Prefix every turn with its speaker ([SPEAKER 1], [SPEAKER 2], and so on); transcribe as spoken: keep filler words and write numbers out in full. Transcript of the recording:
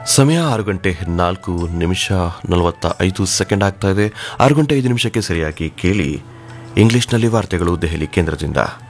[SPEAKER 1] ಸಮಯ ಆರು ಗಂಟೆ ನಾಲ್ಕು ನಿಮಿಷ ನಲವತ್ತ ಐದು ಸೆಕೆಂಡ್ ಆಗ್ತಾ ಇದೆ. ಆರು ಗಂಟೆ ಐದು ನಿಮಿಷಕ್ಕೆ ಸರಿಯಾಗಿ ಕೇಳಿ ಇಂಗ್ಲಿಷ್ನಲ್ಲಿ ವಾರ್ತೆಗಳು ದೆಹಲಿ ಕೇಂದ್ರದಿಂದ.